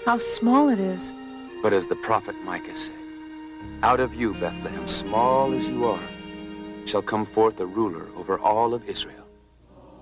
How small it is. But as the prophet Micah said, out of you, Bethlehem, small as you are, shall come forth a ruler over all of Israel.